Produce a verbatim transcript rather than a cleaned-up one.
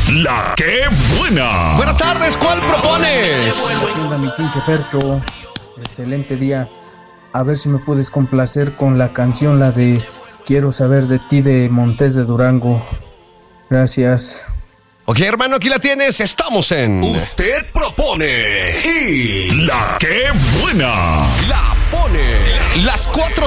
La que buena. Buenas tardes, ¿cuál propones? Hola, mi chinche Fercho. Excelente día. A ver si me puedes complacer con la canción, la de Quiero saber de ti, de Montes de Durango. Gracias. Ok, hermano, aquí la tienes. Estamos en... Usted propone y la que buena La pone. Las cuatro